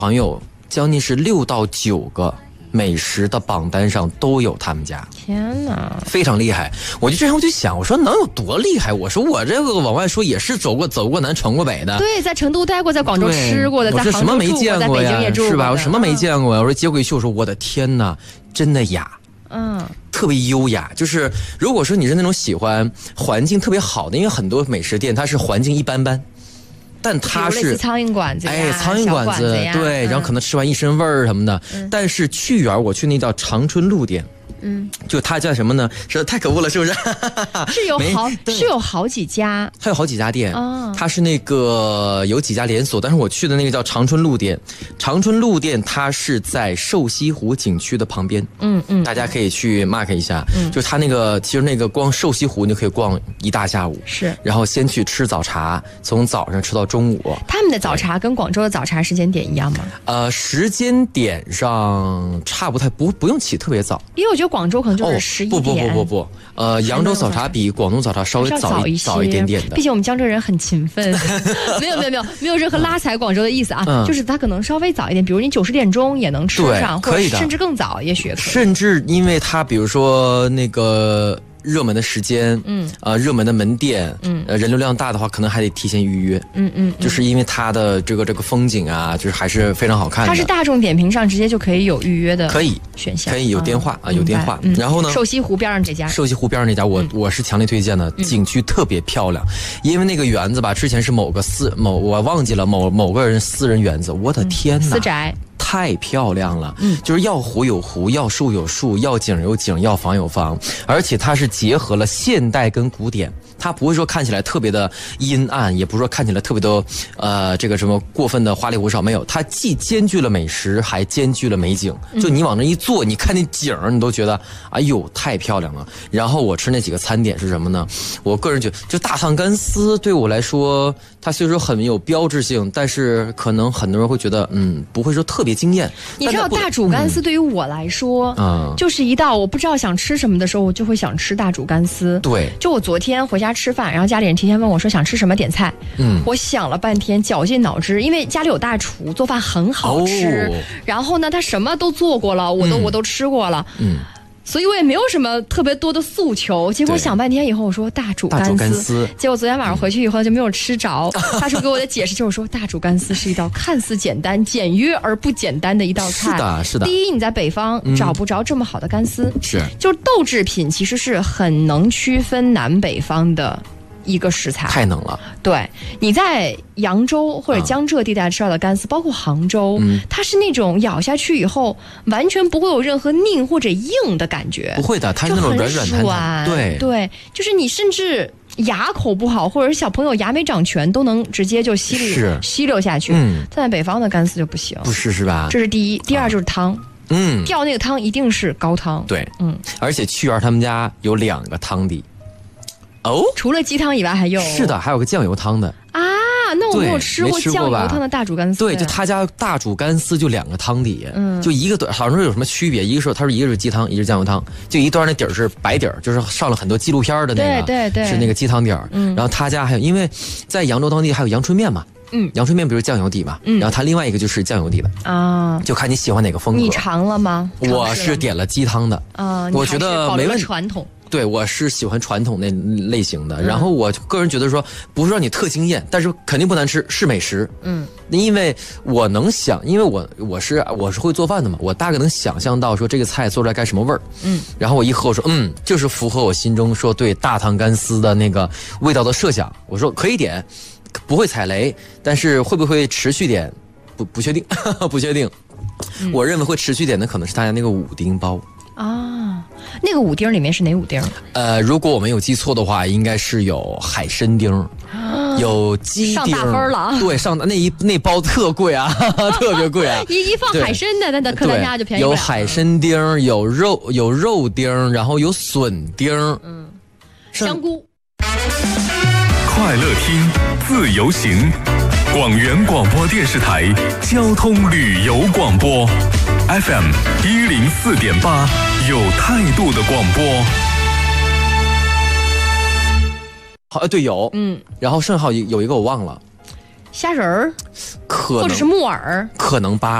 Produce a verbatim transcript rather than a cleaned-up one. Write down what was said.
朋友将近是六到九个美食的榜单上都有他们家。 天哪， 非常厉害！我就这样我就想，我说能有多厉害？我说我这个往外说也是走过走过南闯过北的。 对，在成都待过，在广州吃过的，在杭州什么没见过呀？ 在北京也住过， 是吧？我什么没见过呀？我说结果一去，我说我的天哪，真的雅。 嗯， 特别优雅。就是如果说你是那种喜欢环境特别好的，因为很多美食店它是环境一般般，但它是苍蝇馆子呀， 哎，苍蝇馆子，对、嗯，然后可能吃完一身味儿什么的、嗯。但是去园我去那叫长春路店。嗯，就它叫什么呢？是太可恶了，是不是？ 是有好是有好几家， 它有好几家店。哦，它是那个有几家连锁，但是我去的那个叫长春路店。长春路店它是在瘦西湖景区的旁边。嗯嗯，大家可以去 mark 一下。嗯，就是它那个其实那个光瘦西湖你就可以逛一大下午。 是， 然后先去吃早茶，从早上吃到中午。 他们的早茶跟广州的早茶时间点一样吗？ 呃，时间点上差不太不不用起特别早， 因为我觉得广州可能就是十一点、 哦、不不不不不，呃，扬州早茶比广东早茶稍微早一早一点点的。 毕竟我们江浙人很勤奋，没有没有没有没有任何拉踩广州的意思啊，嗯、就是它可能稍微早一点，比如你九十点钟也能吃上， 可以的， 甚至更早，也许也可以。 甚至因为它比如说那个热门的时间，嗯，呃，热门的门店，嗯，呃，人流量大的话，可能还得提前预约，嗯 嗯, 嗯，就是因为它的这个这个风景啊，就是还是非常好看的。 它是大众点评上直接就可以有预约的， 可以选项， 可以有电话、嗯、啊，有电话、 嗯。 然后呢， 瘦西湖边上这家， 瘦西湖边上这家，我、嗯、我是强烈推荐的，景区特别漂亮，嗯、因为那个园子吧，之前是某个私某我忘记了某某个人私人园子，我的天哪， 私宅。 太漂亮了，嗯，就是要湖有湖，要树有树，要景有景，要房有房，而且它是结合了现代跟古典，它不会说看起来特别的阴暗，也不是说看起来特别的呃这个什么过分的花里胡哨，没有，它既兼具了美食，还兼具了美景，就你往那一坐，你看那景你都觉得哎呦太漂亮了。然后我吃那几个餐点是什么呢？我个人觉得，就大烫干丝对我来说，它虽说很有标志性，但是可能很多人会觉得嗯不会说特别惊艳。 你知道大煮干丝对于我来说，嗯，就是一道我不知道想吃什么的时候，我就会想吃大煮干丝。 对， 就我昨天回家吃饭，然后家里人提前问我说想吃什么点菜，嗯，我想了半天，绞尽脑汁，因为家里有大厨，做饭很好吃，哦、然后呢，他什么都做过了，我都、嗯、我都吃过了，嗯。所以我也没有什么特别多的诉求，结果想半天以后，我说大煮干 丝, 干丝结果昨天晚上回去以后就没有吃着。大厨给我的解释就是说，大煮干丝是一道看似简单、简约而不简单的一道菜。 是的，是的。 第一，你在北方找不着这么好的干丝， 是、嗯， 就是豆制品其实是很能区分南北方的一个食材， 太能了。 对，你在扬州或者江浙地带吃到的干丝、啊、包括杭州、嗯、它是那种咬下去以后完全不会有任何拧或者硬的感觉， 不会的，它是那种软软弹弹，对对，就是你甚至牙口不好或者是小朋友牙没长全都能直接就吸溜吸溜下去，嗯，在北方的干丝就不行， 不是是吧？ 这是第一，第二就是汤。啊嗯，吊那个汤一定是高汤， 对，嗯，而且趣园他们家有两个汤底。哦， 除了鸡汤以外还有， 是的，还有个酱油汤的啊。那我没有吃过酱油汤的大煮干丝。 对，就他家大煮干丝就两个汤底，嗯，就一个好像说有什么区别，一个说他说一个是鸡汤，一个是酱油汤，就一段那底儿是白底儿，就是上了很多纪录片的那个， 对对对， 是那个鸡汤底儿。嗯，然后他家还有，因为在扬州当地还有阳春面嘛。嗯，阳春面不是酱油底嘛？嗯，然后它另外一个就是酱油底的啊，就看你喜欢哪个风格。 你尝了吗？ 我是点了鸡汤的啊，我觉得没问题。 传统， 对，我是喜欢传统那类型的。嗯、然后我个人觉得说，不是让你特惊艳，但是肯定不难吃，是美食。嗯，因为我能想，因为我我是我是会做饭的嘛，我大概能想象到说这个菜做出来该什么味儿。嗯，然后我一喝，我说嗯，就是符合我心中说对大汤干丝的那个味道的设想。我说可以点。不会踩雷，但是会不会持续点，不不确定，不确定、嗯。我认为会持续点的可能是大家那个五丁包啊，那个五丁里面是哪五丁？ 呃，如果我没有记错的话，应该是有海参丁，啊、有鸡丁， 上大分了啊！ 对，上那一那包特贵啊，特别贵啊！ 一一放海参的，那那客单价就便宜了。 有海参丁，有肉有肉丁，然后有笋丁， 嗯，香菇。 快乐听，自由行，广元广播电视台交通旅游广播 F M 一零四点八，有态度的广播。 好，对，有，嗯，然后剩下有有一个我忘了。 虾仁儿， 可能或者是木耳， 可能八。